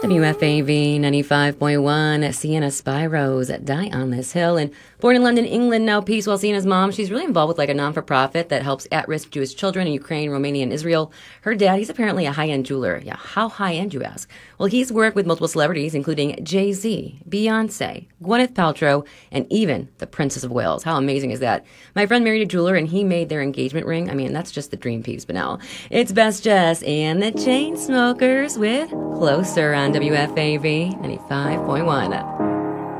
WFAV 95.1, Sienna Spiros, Die on This Hill. And born in London, England, now peace. While Sienna's mom, she's really involved with like a non-for-profit that helps at-risk Jewish children in Ukraine, Romania, and Israel. Her dad, he's apparently a high-end jeweler. Yeah, how high-end, you ask? Well, he's worked with multiple celebrities, including Jay-Z, Beyonce, Gwyneth Paltrow, and even the Princess of Wales. How amazing is that? My friend married a jeweler, and he made their engagement ring. I mean, that's just the dream piece. But now, it's Best Jess and the Chainsmokers with Closer on WFAV 95.1.